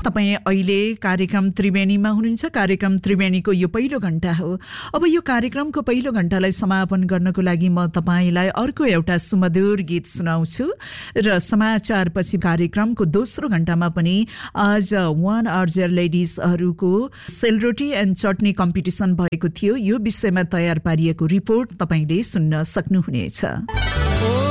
तपाईँ अहिले कार्यक्रम त्रिवेणीमा हुनुहुन्छ। कार्यक्रम त्रिवेणीको यो पहिलो घण्टा हो। अब यो कार्यक्रमको पहिलो घण्टालाई समापन गर्नको लागि म तपाईँलाई अर्को एउटा सुमधुर गीत सुनाउँछु र समाचारपछि कार्यक्रमको दोस्रो घण्टामा पनि आज one अर्जर लेडिजहरूको sel roti and chutney competition भएको थियो। यो विषयमा तयार पारिएको रिपोर्ट तपाईँले सुन्न सक्नुहुनेछ।